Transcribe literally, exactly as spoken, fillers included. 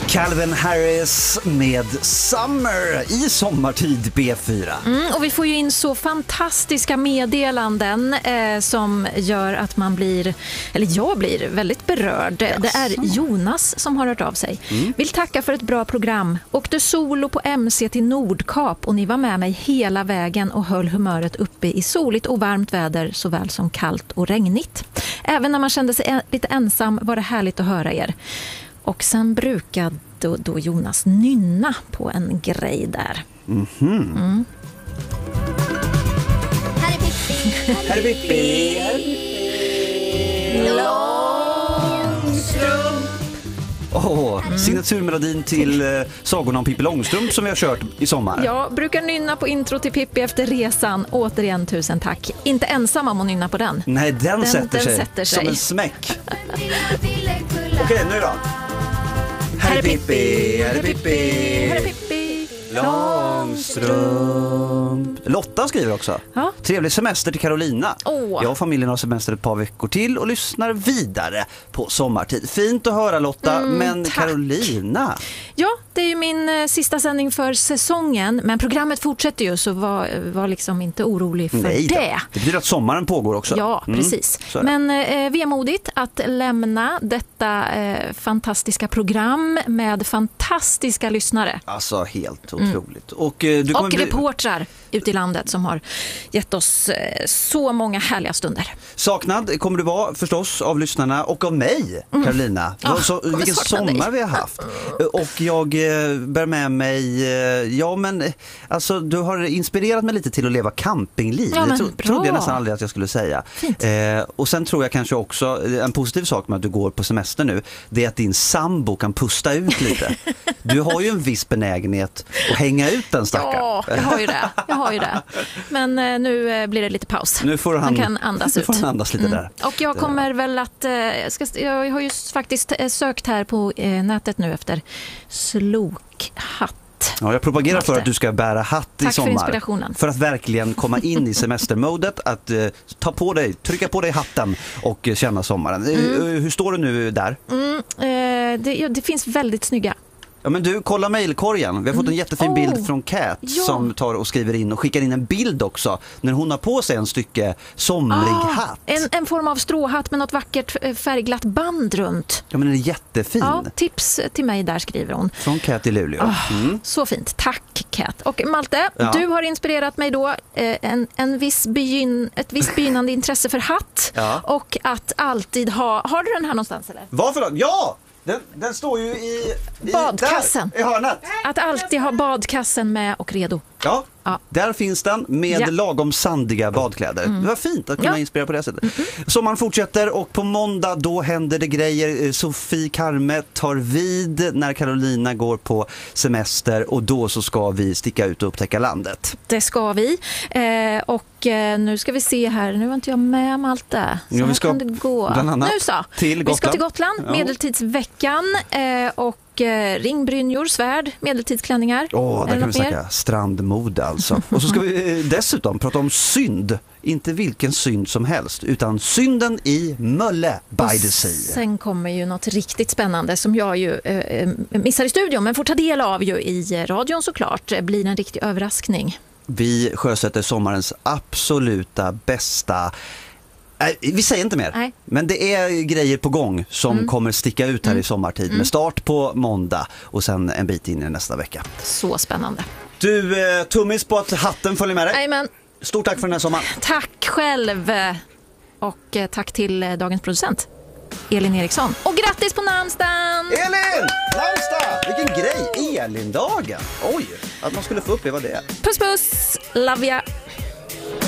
Calvin Harris med Summer i sommartid B fyra. Mm, och vi får ju in så fantastiska meddelanden eh, som gör att man blir, eller jag blir väldigt berörd. Yes. Det är Jonas som har hört av sig. Mm. Vill tacka för ett bra program. Åkte solo på M C till Nordkap och ni var med mig hela vägen och höll humöret uppe i soligt och varmt väder såväl som kallt och regnigt. Även när man kände sig lite ensam var det härligt att höra er. Och sen brukade då, då Jonas nynna på en grej där. Mm-hmm. Mm. Här är Pippi. Här är Pippi. Långstrump. Åh, mm. signaturmelodin till eh, sagorna om Pippi Långstrump som vi har kört i sommar. Jag brukar nynna på intro till Pippi efter resan. Återigen tusen tack. Inte ensam om att nynna på den. Nej, den, den, sätter, den sig sätter sig som en smäck. Okej, nu då. Här är Pippi, här är Pippi, här är Pippi Långstrump. Lotta skriver också. Ja? Trevlig semester till Carolina. Oh. Jag och familjen har semester ett par veckor till och lyssnar vidare på sommartid. Fint att höra Lotta, mm, men tack. Carolina. Ja, det är ju min eh, sista sändning för säsongen, men programmet fortsätter ju, så var, var liksom inte orolig för Nej, det. Det betyder att sommaren pågår också. Ja, mm. precis. Men eh, vemodigt att lämna detta eh, fantastiska program med fantastiska lyssnare. Alltså helt otroligt. Mm. Och, eh, du kommer och bli... reportrar ute i landet som har gett oss eh, så många härliga stunder. Saknad kommer du vara förstås av lyssnarna och av mig, mm. Carolina. Ja, så, vilken sommar dig. Vi har haft. Och jag eh, bär med mig, eh, ja men alltså du har inspirerat mig lite till att leva campingliv. Ja, det tro, trodde jag nästan aldrig att jag skulle säga. Eh, och sen tror jag kanske också, en positiv sak med att du går på semester nu, det är att din sambo kan pusta ut lite. Du har ju en viss benägenhet att hänga ut den stackaren. Ja, jag har ju det. Jag har ju det. Men eh, nu eh, blir det lite paus. Nu får han, han kan andas nu ut. får han andas lite mm. där. Och jag kommer väl att, eh, ska, jag har ju faktiskt eh, sökt här på eh, nätet nu efter slokhatt. Ja, jag propagerar för att du ska bära hatt Tack i sommar. För inspirationen. För att verkligen komma in i semestermodet, att eh, ta på dig, trycka på dig hatten och eh, känna sommaren. Mm. Hur, hur står du nu där? Mm, eh, det, ja, det finns väldigt snygga. Ja, men du, kolla mejlkorgen. Vi har fått en jättefin oh, bild från Kat ja. som tar och skriver in och skickar in en bild också när hon har på sig en stycke somrig ah, hatt. En, en form av stråhatt med något vackert färgglatt band runt. Ja, men den är jättefin. Ja, tips till mig där, skriver hon. Från Kat i Luleå. Oh, mm. Så fint. Tack, Kat. Och Malte, ja. du har inspirerat mig då eh, en, en viss begyn, ett visst begynnande intresse för hatt ja. och att alltid ha... Har du den här någonstans eller? Varför då? Ja! Den, den står ju i, i badkassen. Där, i hörnet. Att alltid ha badkassen med och redo. Ja, ja. Där finns den med ja. lagom sandiga badkläder. Mm. Det var fint att kunna ja. inspirera på det sättet. Mm -hmm. Sommaren fortsätter och på måndag då händer det grejer. Sofie Karme tar vid när Carolina går på semester och då så ska vi sticka ut och upptäcka landet. Det ska vi. Eh, och eh, nu ska vi se här. Nu var inte jag med Malte. Så ja, vi ska, kan det gå. Bland annat nu så. Till Gotland. Vi ska till Gotland, ja. medeltidsveckan eh, och ringbrynjor, svärd, medeltidsklänningar. Åh, där kan vi snacka strandmode alltså. Och så ska vi dessutom prata om synd. Inte vilken synd som helst, utan synden i Mölle by the Sea. Sen kommer ju något riktigt spännande som jag ju eh, missar i studion, men får ta del av ju i radion såklart. Blir en riktig överraskning. Vi sjösätter sommarens absoluta bästa... Nej, vi säger inte mer. Nej. Men det är grejer på gång som mm. kommer sticka ut här mm. i sommartid mm. med start på måndag och sen en bit in i nästa vecka. Så spännande. Du, eh, tummis på att hatten följer med dig. Amen. Stort tack för den här sommaren. Tack själv. Och eh, tack till eh, dagens producent Elin Eriksson. Och grattis på namnsdagen! Elin! Namnsdag! Vilken grej! Elin-dagen. Oj, att man skulle få uppleva det. Puss puss! Love ya!